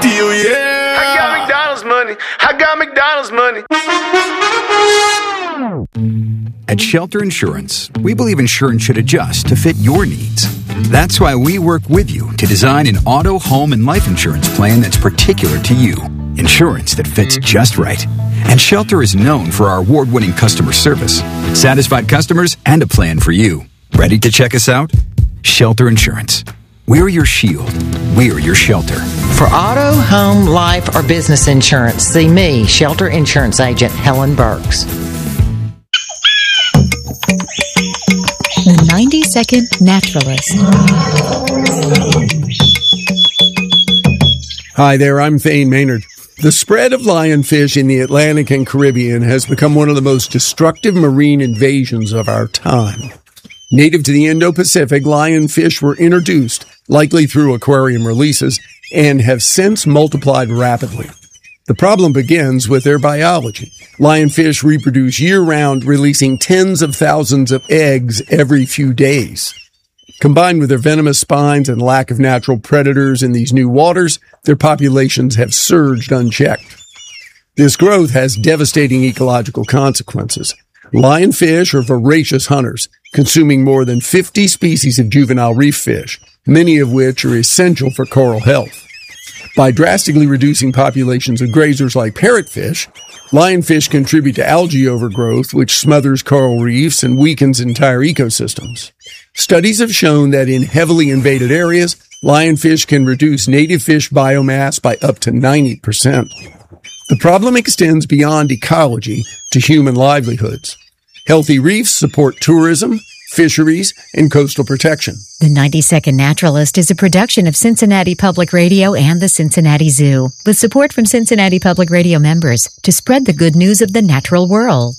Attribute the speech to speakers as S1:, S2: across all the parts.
S1: deal, yeah. I got McDonald's money. I got McDonald's money.
S2: At Shelter Insurance, we believe insurance should adjust to fit your needs. That's why we work with you to design an auto, home, and life insurance plan that's particular to you. Insurance that fits just right. And Shelter is known for our award-winning customer service, satisfied customers, and a plan for you. Ready to check us out? Shelter Insurance. We're your shield. We're your shelter.
S3: For auto, home, life, or business insurance, see me, Shelter Insurance Agent Helen Burks.
S4: The 90-Second Naturalist.
S5: Hi there, I'm Thane Maynard. The spread of lionfish in the Atlantic and Caribbean has become one of the most destructive marine invasions of our time. Native to the Indo-Pacific, lionfish were introduced, likely through aquarium releases, and have since multiplied rapidly. The problem begins with their biology. Lionfish reproduce year-round, releasing tens of thousands of eggs every few days. Combined with their venomous spines and lack of natural predators in these new waters, their populations have surged unchecked. This growth has devastating ecological consequences. Lionfish are voracious hunters, consuming more than 50 species of juvenile reef fish, many of which are essential for coral health. By drastically reducing populations of grazers like parrotfish, lionfish contribute to algae overgrowth, which smothers coral reefs and weakens entire ecosystems. Studies have shown that in heavily invaded areas, lionfish can reduce native fish biomass by up to 90%. The problem extends beyond ecology to human livelihoods. Healthy reefs support tourism, fisheries, and coastal protection.
S4: The 90-Second Naturalist is a production of Cincinnati Public Radio and the Cincinnati Zoo, with support from Cincinnati Public Radio members to spread the good news of the natural world.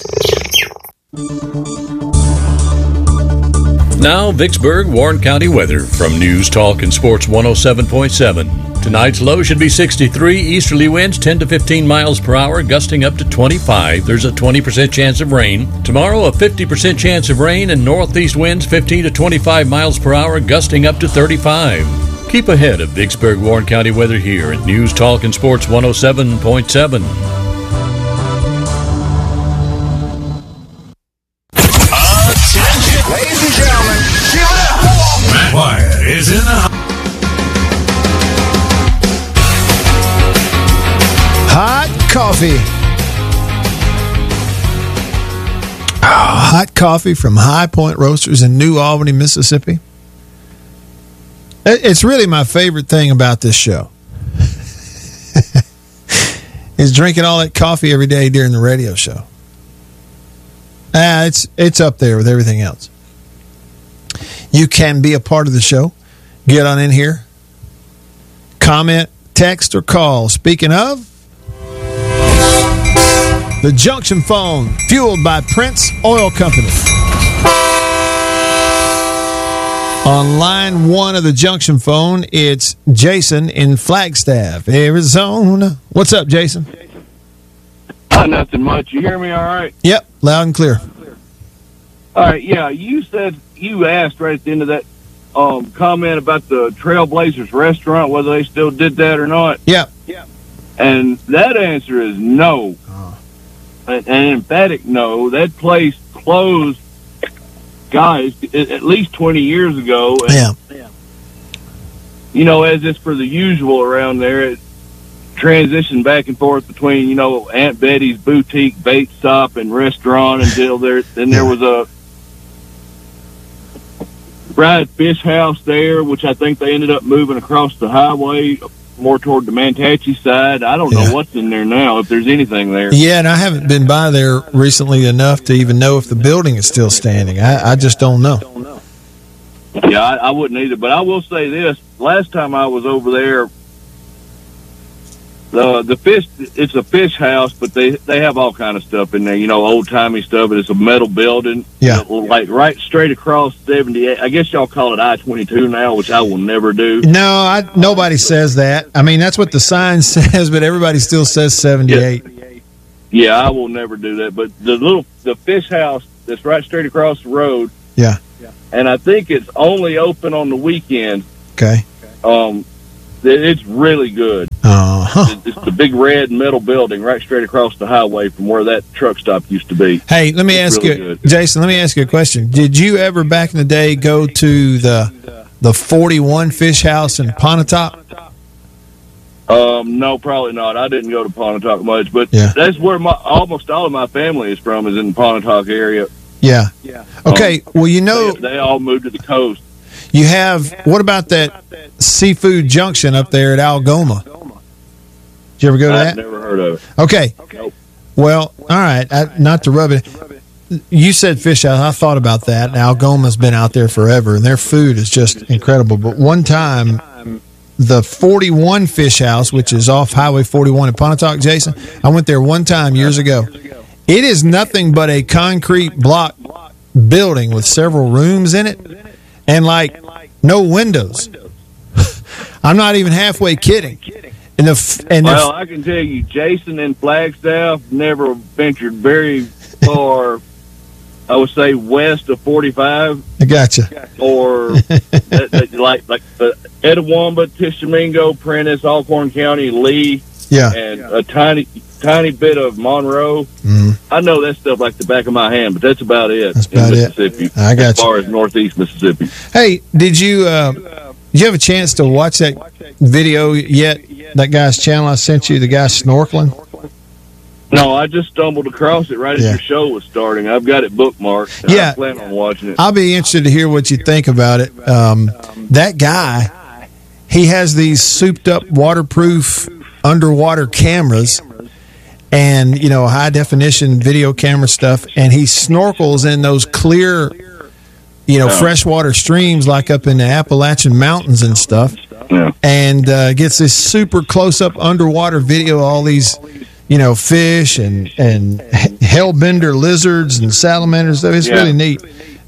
S6: Now, Vicksburg, Warren County weather from News Talk and Sports 107.7. Tonight's low should be 63, easterly winds 10 to 15 miles per hour, gusting up to 25. There's a 20% chance of rain. Tomorrow, a 50% chance of rain and northeast winds 15 to 25 miles per hour, gusting up to 35. Keep ahead of Vicksburg, Warren County weather here at News Talk and Sports 107.7.
S1: Ladies and gentlemen, give it up.
S7: Matt Wyatt is in the
S8: hot coffee. Hot coffee from High Point Roasters in New Albany, Mississippi. It's really my favorite thing about this show. Is drinking all that coffee every day during the radio show. It's up there with everything else. You can be a part of the show. Get on in here. Comment, text, or call. Speaking of, the Junction Phone, fueled by Prince Oil Company. On line one of the Junction Phone, it's Jason in Flagstaff, Arizona. What's up, Jason?
S9: Nothing much. You hear me all right?
S8: Yep, loud and clear.
S9: All right, yeah, you asked right at the end of that comment about the Trailblazers restaurant, whether they still did that or not.
S8: Yeah.
S9: And that answer is no. An emphatic no. That place closed, guys, at least 20 years ago. And, you know, as is for the usual around there, it transitioned back and forth between, you know, Aunt Betty's boutique bait shop and restaurant until there was a fried fish house there, which I think they ended up moving across the highway more toward the Manatee side. I don't know what's in there now, if there's anything there.
S8: Yeah, and I haven't been by there recently enough to even know if the building is still standing. I just don't know.
S9: Yeah, I wouldn't either. But I will say this. Last time I was over there, the fish, it's a fish house, but they have all kind of stuff in there, you know, old-timey stuff. But it's a metal building.
S8: Yeah.
S9: Like right straight across 78. I guess y'all call it I-22 now, which I will never do.
S8: No, nobody says that. I mean, that's what the sign says, but everybody still says 78.
S9: Yeah, I will never do that. But the fish house that's right straight across the road.
S8: Yeah.
S9: And I think it's only open on the weekend.
S8: Okay.
S9: It's really good. It's the big red metal building right straight across the highway from where that truck stop used to be.
S8: Hey, let me ask you, Jason, let me ask you a question. Did you ever back in the day go to the 41 Fish House in Pontotoc?
S9: No, probably not. I didn't go to Pontotoc much, but that's where almost all of my family is from, is in the Pontotoc area.
S8: Yeah. Okay, well, you know...
S9: They all moved to the coast.
S8: You have... What about that Seafood Junction up there at Algoma? Did you ever go to that?
S9: I've never heard of it.
S8: Okay.
S9: Nope.
S8: Well, all right, not to rub it... You said Fish House. I thought about that. And Algoma's been out there forever, and their food is just incredible. But one time... The 41 Fish House, which is off Highway 41 in Pontotoc, Jason, I went there one time years ago. It is nothing but a concrete block building with several rooms in it and, like, no windows. I'm not even halfway kidding.
S9: Well, I can tell you, Jason and Flagstaff never ventured very far, I would say, west of 45.
S8: I gotcha.
S9: Or like Etowamba, Tishomingo, Prentice, Alcorn County, Lee, and a tiny bit of Monroe. Mm-hmm. I know that stuff like the back of my hand, but that's about it.
S8: That's about
S9: Mississippi.
S8: I got
S9: as far as northeast Mississippi.
S8: Hey, did you have a chance to watch that video yet? That guy's channel I sent you, the guy snorkeling?
S9: No, I just stumbled across it right as your show was starting. I've got it bookmarked. I plan on watching it.
S8: I'll be interested to hear what you think about it. That guy, he has these souped-up waterproof underwater cameras and, high-definition video camera stuff, and he snorkels in those clear, freshwater streams like up in the Appalachian Mountains and stuff, and gets this super close-up underwater video of all these fish and hellbender lizards and salamanders. It's really neat.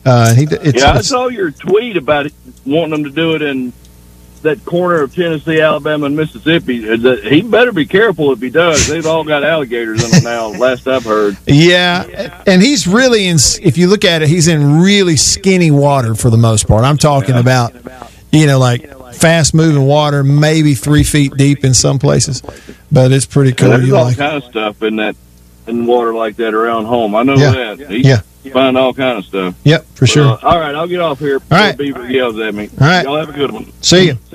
S9: I saw your tweet about it, wanting them to do it in that corner of Tennessee, Alabama, and Mississippi. He better be careful if he does. They've all got alligators in them now, last I've heard.
S8: Yeah, and he's really if you look at it, he's in really skinny water for the most part. I'm talking about, like fast-moving water, maybe 3 feet deep in some places. But it's pretty cool.
S9: There's all kind of stuff in water like that around home. I know that. You find all kind of stuff.
S8: Yep, for sure.
S9: All right, I'll get off here before Beaver yells at me.
S8: All right.
S9: Y'all have a good one.
S8: See you.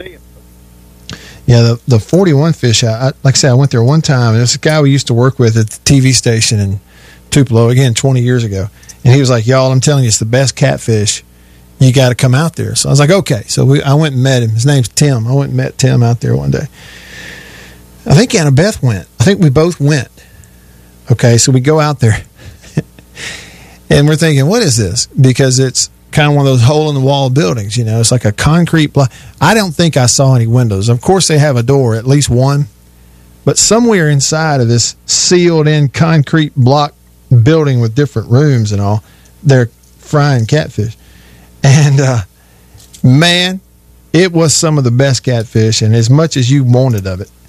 S8: Yeah, the 41 Fish, like I said, I went there one time, and there's a guy we used to work with at the TV station in Tupelo, again, 20 years ago. And he was like, y'all, I'm telling you, it's the best catfish. You got to come out there. So I was like, okay. So I went and met him. His name's Tim. I went and met Tim out there one day. I think Annabeth went. I think we both went. Okay, so we go out there. And we're thinking, what is this? Because it's kind of one of those hole-in-the-wall buildings, It's like a concrete block. I don't think I saw any windows. Of course, they have a door, at least one. But somewhere inside of this sealed-in concrete block building with different rooms and all, they're frying catfish. And, man, it was some of the best catfish, and as much as you wanted of it.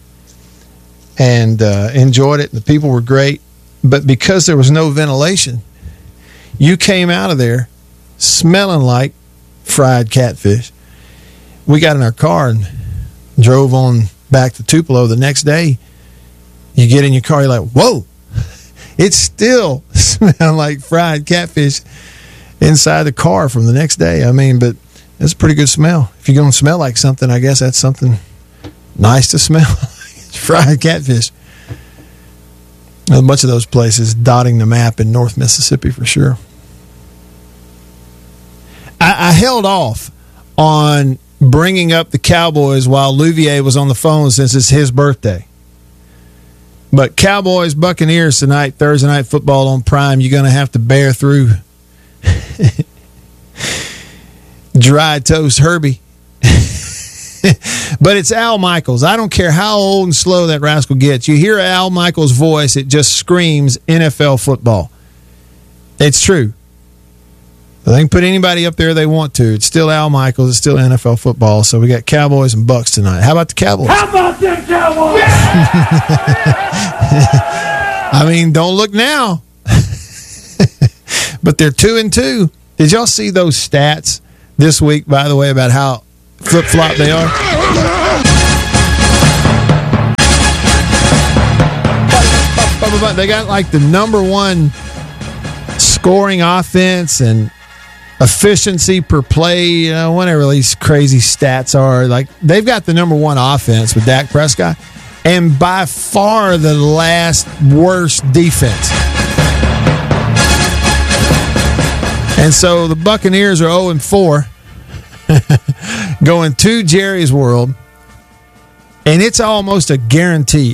S8: And enjoyed it, and the people were great. But because there was no ventilation, you came out of there smelling like fried catfish. We got in our car and drove on back to Tupelo the next day. You get in your car, you're like, whoa, it still smelled like fried catfish inside the car from the next day. I mean, but it's a pretty good smell. If you're going to smell like something, I guess that's something nice to smell. It's fried catfish. A bunch of those places dotting the map in North Mississippi for sure. I held off on bringing up the Cowboys while Louvier was on the phone since it's his birthday. But Cowboys, Buccaneers tonight, Thursday Night Football on Prime, you're going to have to bear through Dry Toast Herbie. But it's Al Michaels. I don't care how old and slow that rascal gets. You hear Al Michaels' voice, it just screams NFL football. It's true. They can put anybody up there they want to. It's still Al Michaels. It's still NFL football. So we got Cowboys and Bucks tonight. How about the Cowboys?
S7: How about them Cowboys?
S8: I mean, don't look now. But they're 2-2. Did y'all see those stats this week, by the way, about how flip-flop they are? They got like the number one scoring offense and efficiency per play, whatever these crazy stats are. Like, they've got the number one offense with Dak Prescott and by far the last worst defense. And so the Buccaneers are 0-4 going to Jerry's World. And it's almost a guarantee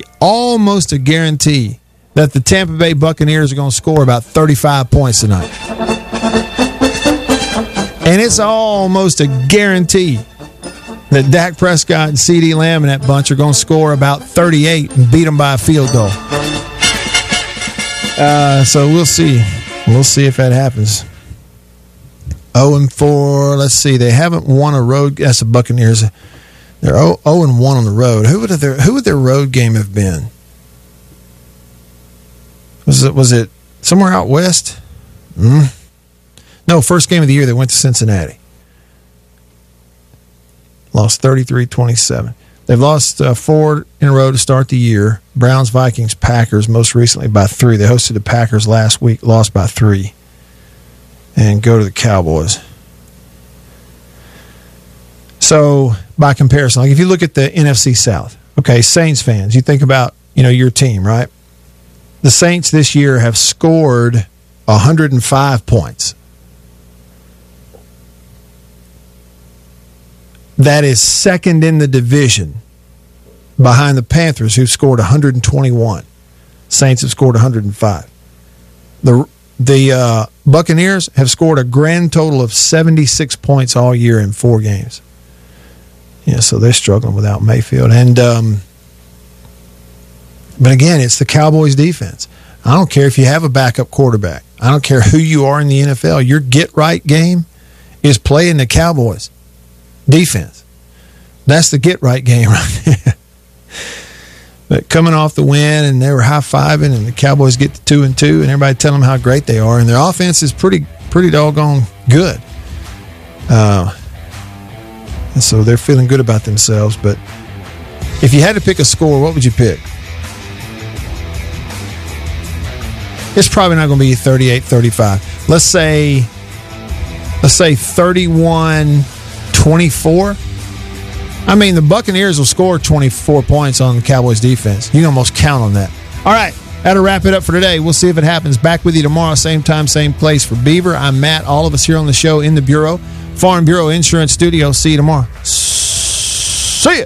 S8: that the Tampa Bay Buccaneers are going to score about 35 points tonight. And it's almost a guarantee that Dak Prescott and CeeDee Lamb and that bunch are going to score about 38 and beat them by a field goal. So we'll see. We'll see if that happens. 0-4. Let's see. They haven't won a road. That's the Buccaneers. They're 0-1 on the road. Who would their road game have been? Was it somewhere out west? No, first game of the year they went to Cincinnati. Lost 33-27. They've lost 4 in a row to start the year. Browns, Vikings, Packers, most recently by 3. They hosted the Packers last week, lost by 3. And go to the Cowboys. So, by comparison, like if you look at the NFC South, okay, Saints fans, you think about, your team, right? The Saints this year have scored 105 points. That is second in the division behind the Panthers, who've scored 121. Saints have scored 105. The Buccaneers have scored a grand total of 76 points all year in 4 games. Yeah, so they're struggling without Mayfield. And but again, it's the Cowboys defense. I don't care if you have a backup quarterback. I don't care who you are in the NFL. Your get-right game is playing the Cowboys defense. That's the get-right game right there. But coming off the win, and they were high-fiving, and the Cowboys get to 2-2, and everybody telling them how great they are, and their offense is pretty doggone good. And so they're feeling good about themselves. But if you had to pick a score, what would you pick? It's probably not going to be 38-35. Let's say 31-24. I mean, the Buccaneers will score 24 points on the Cowboys defense. You can almost count on that. All right, that'll wrap it up for today. We'll see if it happens. Back with you tomorrow, same time, same place. For Beaver, I'm Matt. All of us here on the show in the Bureau, Farm Bureau Insurance Studio. See you tomorrow. See ya.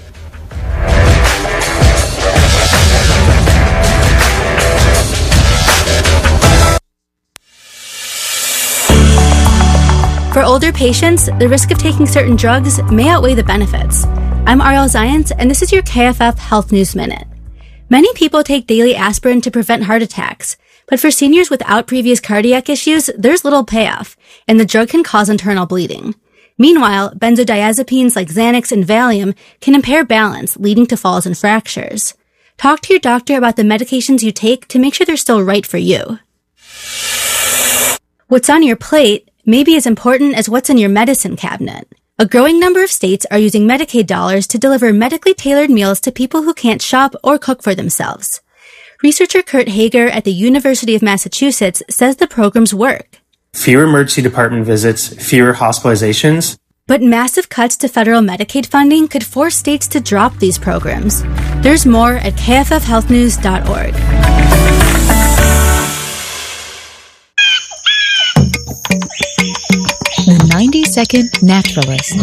S10: For older patients, the risk of taking certain drugs may outweigh the benefits. I'm Ariel Zients, and this is your KFF Health News Minute. Many people take daily aspirin to prevent heart attacks, but for seniors without previous cardiac issues, there's little payoff, and the drug can cause internal bleeding. Meanwhile, benzodiazepines like Xanax and Valium can impair balance, leading to falls and fractures. Talk to your doctor about the medications you take to make sure they're still right for you. What's on your plate may be as important as what's in your medicine cabinet. A growing number of states are using Medicaid dollars to deliver medically tailored meals to people who can't shop or cook for themselves. Researcher Kurt Hager at the University of Massachusetts says the programs work.
S11: Fewer emergency department visits, fewer hospitalizations.
S10: But massive cuts to federal Medicaid funding could force states to drop these programs. There's more at kffhealthnews.org.
S4: The 90-Second Naturalist.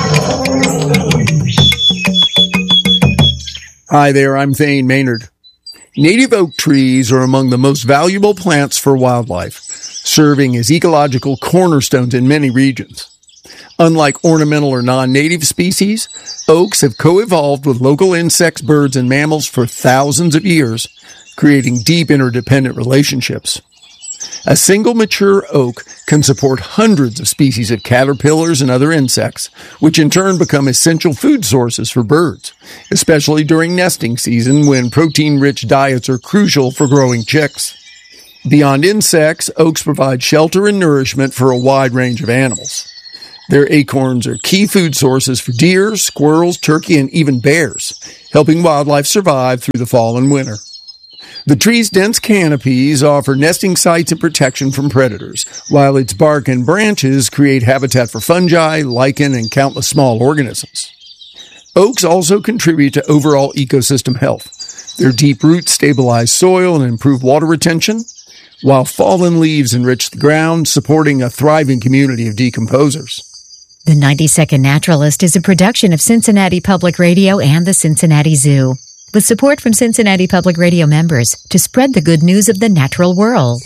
S5: Hi there, I'm Thane Maynard. Native oak trees are among the most valuable plants for wildlife, serving as ecological cornerstones in many regions. Unlike ornamental or non-native species, oaks have co-evolved with local insects, birds, and mammals for thousands of years, creating deep interdependent relationships. A single mature oak can support hundreds of species of caterpillars and other insects, which in turn become essential food sources for birds, especially during nesting season when protein-rich diets are crucial for growing chicks. Beyond insects, oaks provide shelter and nourishment for a wide range of animals. Their acorns are key food sources for deer, squirrels, turkey, and even bears, helping wildlife survive through the fall and winter. The tree's dense canopies offer nesting sites and protection from predators, while its bark and branches create habitat for fungi, lichen, and countless small organisms. Oaks also contribute to overall ecosystem health. Their deep roots stabilize soil and improve water retention, while fallen leaves enrich the ground, supporting a thriving community of decomposers.
S4: The 90-Second Naturalist is a production of Cincinnati Public Radio and the Cincinnati Zoo, with support from Cincinnati Public Radio members to spread the good news of the natural world.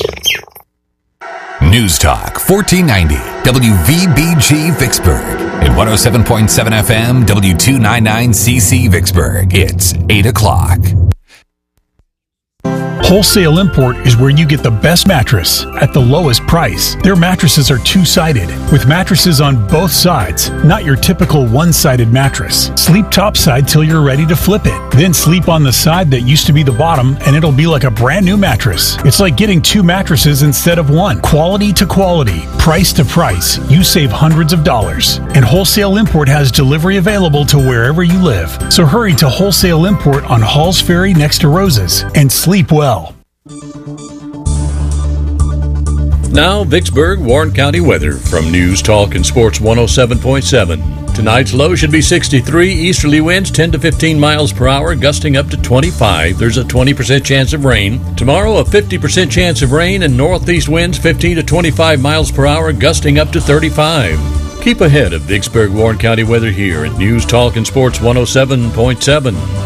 S12: News Talk 1490 WVBG Vicksburg and 107.7 FM W299CC Vicksburg. It's 8 o'clock.
S13: Wholesale Import is where you get the best mattress at the lowest price. Their mattresses are two-sided, with mattresses on both sides, not your typical one-sided mattress. Sleep topside till you're ready to flip it. Then sleep on the side that used to be the bottom, and it'll be like a brand new mattress. It's like getting two mattresses instead of one. Quality to quality, price to price. You save hundreds of dollars. And Wholesale Import has delivery available to wherever you live. So hurry to Wholesale Import on Halls Ferry next to Rose's and sleep well.
S6: Now, Vicksburg, Warren County weather from News Talk and Sports 107.7. Tonight's low should be 63. Easterly winds 10 to 15 miles per hour, gusting up to 25. There's a 20% chance of rain. Tomorrow, a 50% chance of rain and northeast winds 15 to 25 miles per hour, gusting up to 35. Keep ahead of Vicksburg, Warren County weather here at News Talk and Sports 107.7.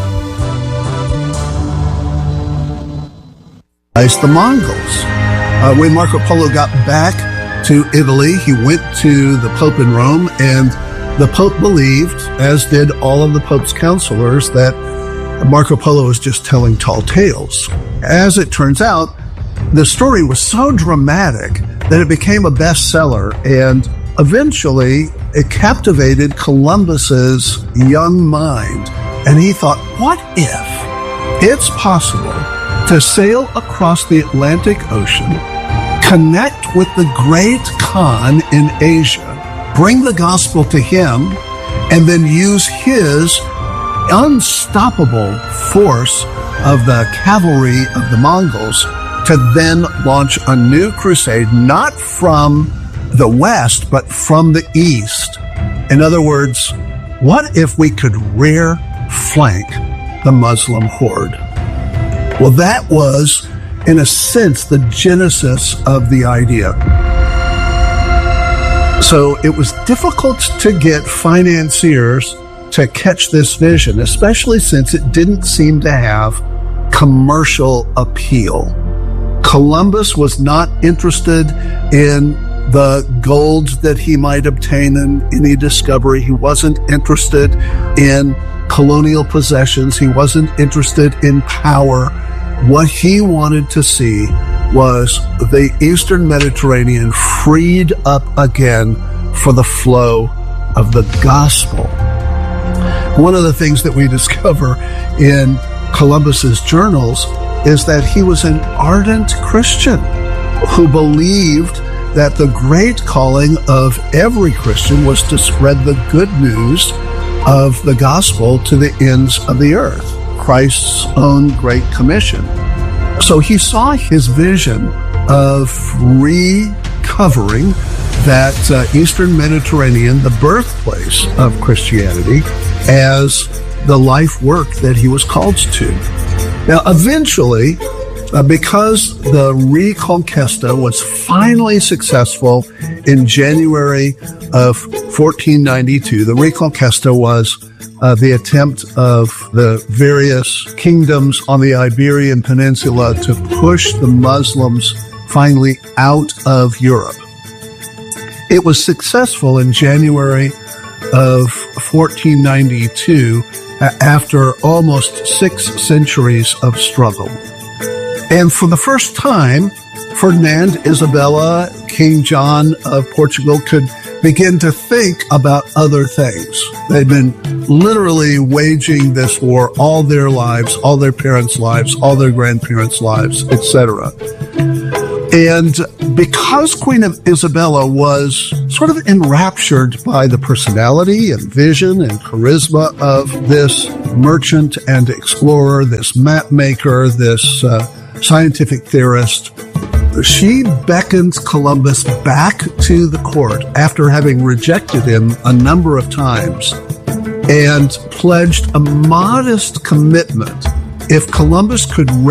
S14: The Mongols. When Marco Polo got back to Italy, he went to the Pope in Rome, and the Pope believed, as did all of the Pope's counselors, that Marco Polo was just telling tall tales. As it turns out, the story was so dramatic that it became a bestseller, and eventually it captivated Columbus's young mind. And he thought, what if it's possible to sail across the Atlantic Ocean, connect with the great Khan in Asia, bring the gospel to him, and then use his unstoppable force of the cavalry of the Mongols to then launch a new crusade, not from the west, but from the east. In other words, what if we could rear flank the Muslim horde? Well, that was, in a sense, the genesis of the idea. So it was difficult to get financiers to catch this vision, especially since it didn't seem to have commercial appeal. Columbus was not interested in the gold that he might obtain in any discovery. He wasn't interested in colonial possessions. He wasn't interested in power. What he wanted to see was the Eastern Mediterranean freed up again for the flow of the gospel. One of the things that we discover in Columbus's journals is that he was an ardent Christian who believed that the great calling of every Christian was to spread the good news of the gospel to the ends of the earth, Christ's own Great Commission. So he saw his vision of recovering that Eastern Mediterranean, the birthplace of Christianity, as the life work that he was called to. Now, eventually, because the Reconquista was finally successful in January of 1492, the Reconquista was the attempt of the various kingdoms on the Iberian Peninsula to push the Muslims finally out of Europe. It was successful in January of 1492 after almost 6 centuries of struggle. And for the first time, Ferdinand, Isabella, King John of Portugal could begin to think about other things. They'd been literally waging this war all their lives, all their parents' lives, all their grandparents' lives, etc. And because Queen Isabella was sort of enraptured by the personality and vision and charisma of this merchant and explorer, this map maker, this scientific theorist. She beckons Columbus back to the court after having rejected him a number of times and pledged a modest commitment if Columbus could